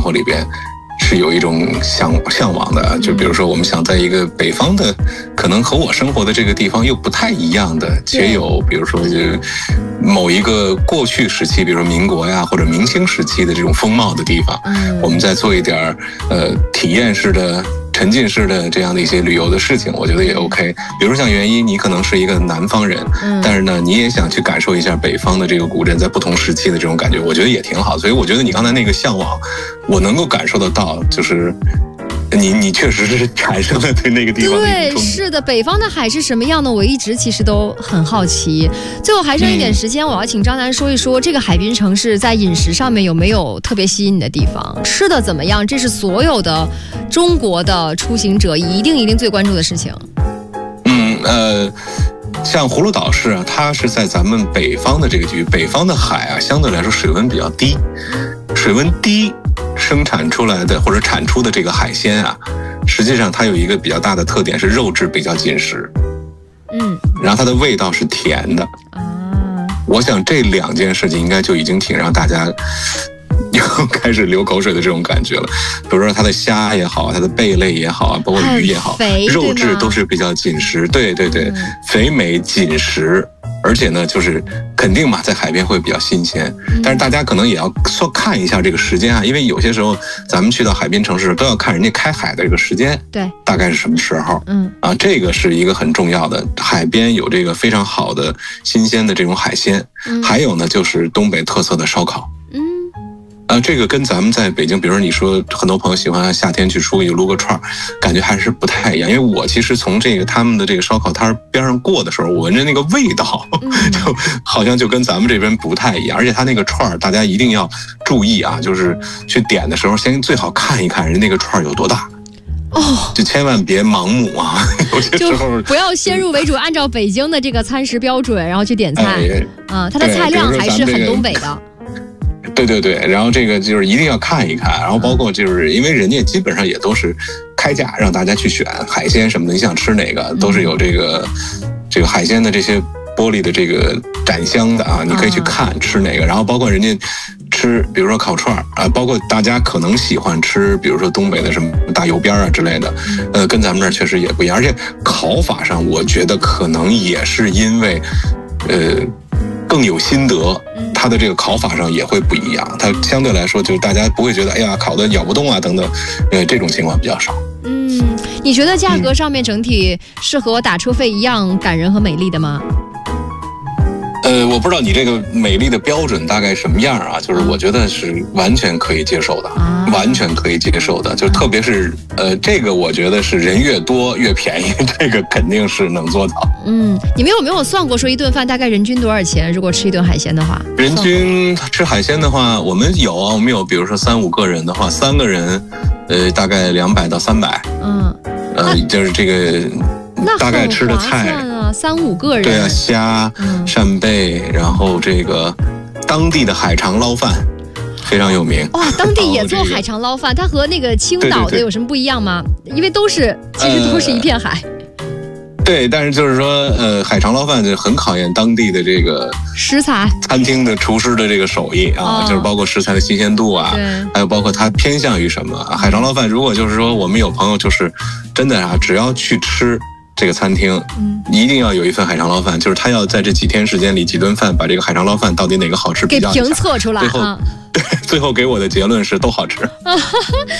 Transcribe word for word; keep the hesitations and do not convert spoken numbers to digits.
生活里边是有一种向向往的，就比如说我们想在一个北方的，可能和我生活的这个地方又不太一样的，且有比如说就某一个过去时期，比如说民国呀或者明清时期的这种风貌的地方，我们再做一点呃体验式的。沉浸式的这样的一些旅游的事情，我觉得也 OK。比如像袁一，你可能是一个南方人，嗯、但是呢，你也想去感受一下北方的这个古镇在不同时期的这种感觉，我觉得也挺好。所以我觉得你刚才那个向往，我能够感受得到，就是你你确实是产生了对那个地方的一种。 对，是的，北方的海是什么样的？我一直其实都很好奇。最后还剩一点时间，嗯、我要请张楠说一说这个海滨城市在饮食上面有没有特别吸引你的地方？吃的怎么样？这是所有的中国的出行者一定一定最关注的事情。 嗯呃，像葫芦岛市啊，它是在咱们北方的这个区域，北方的海啊，相对来说水温比较低，水温低。生产出来的或者产出的这个海鲜啊，实际上它有一个比较大的特点是肉质比较紧实，嗯，然后它的味道是甜的啊。我想这两件事情应该就已经挺让大家又开始流口水的这种感觉了。比如说它的虾也好，它的贝类也好啊，包括鱼也好，肉质都是比较紧实，对对对，嗯、肥美紧实。而且呢，就是肯定嘛，在海边会比较新鲜，但是大家可能也要说看一下这个时间啊，因为有些时候咱们去到海滨城市都要看人家开海的这个时间，对，大概是什么时候，嗯啊，这个是一个很重要的。海边有这个非常好的新鲜的这种海鲜，嗯、还有呢就是东北特色的烧烤，嗯。啊，这个跟咱们在北京，比如说你说很多朋友喜欢夏天去出去撸个串，感觉还是不太一样。因为我其实从这个他们的这个烧烤摊边上过的时候，我闻着那个味道，嗯、就好像就跟咱们这边不太一样。而且他那个串大家一定要注意啊，就是去点的时候，先最好看一看人那个串有多大。哦，就千万别盲目啊！有些时候不要先入为主，按照北京的这个餐食标准，然后去点菜。哎、啊，它的菜量还是很东北的。 对对对，然后这个就是一定要看一看，然后包括就是因为人家基本上也都是开价让大家去选海鲜什么的，你想吃哪个都是有这个、嗯、这个海鲜的这些玻璃的这个展箱的啊，你可以去看吃哪个，然后包括人家吃，比如说烤串啊，包括大家可能喜欢吃，比如说东北的什么大油边啊之类的，呃，跟咱们这儿确实也不一样，而且烤法上我觉得可能也是因为，呃。更有心得，它的这个烤法上也会不一样。它相对来说，就是大家不会觉得，哎呀，烤的咬不动啊，等等，呃，这种情况比较少。 嗯，你觉得价格上面整体是和打车费一样感人和美丽的吗？ 呃，我不知道你这个美丽的标准大概什么样啊？就是我觉得是完全可以接受的，啊、完全可以接受的。就特别是呃，这个我觉得是人越多越便宜，这个肯定是能做到。 嗯，你们有没有算过说一顿饭大概人均多少钱？如果吃一顿海鲜的话， 人均吃海鲜的话，我们有啊，我们有，比如说三五个人的话，三个人，呃，大概两百到三百。嗯，呃，就是这个。大概吃的菜啊，三五个人。 对啊，虾、嗯、扇贝，然后这个当地的海肠捞饭非常有名。 哇，当地也做海肠捞饭，它和那个青岛的有什么不一样吗？对对对，因为都是其实都是一片海。 呃、对，但是就是说，呃，海肠捞饭就很考验当地的这个食材、 餐厅的厨师的这个手艺啊，哦、就是包括食材的新鲜度啊，还有包括它偏向于什么。海肠捞饭，如果就是说我们有朋友就是真的啊，只要去吃。这个餐厅一定要有一份海肠捞饭，就是他要在这几天时间里几顿饭把这个海肠捞饭到底哪个好吃比较给评测出来， 最后、 啊、 对，最后给我的结论是都好吃。